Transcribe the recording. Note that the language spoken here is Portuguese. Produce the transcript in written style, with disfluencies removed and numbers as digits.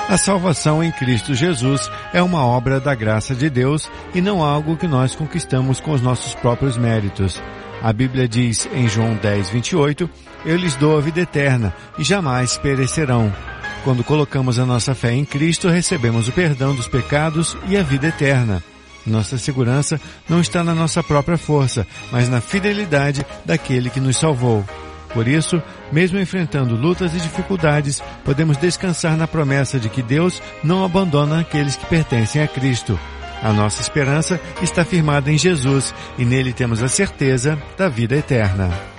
A salvação em Cristo Jesus é uma obra da graça de Deus e não algo que nós conquistamos com os nossos próprios méritos. A Bíblia diz em João 10:28, eu lhes dou a vida eterna e jamais perecerão. Quando colocamos a nossa fé em Cristo, recebemos o perdão dos pecados e a vida eterna. Nossa segurança não está na nossa própria força, mas na fidelidade daquele que nos salvou. Por isso, mesmo enfrentando lutas e dificuldades, podemos descansar na promessa de que Deus não abandona aqueles que pertencem a Cristo. A nossa esperança está firmada em Jesus e nele temos a certeza da vida eterna.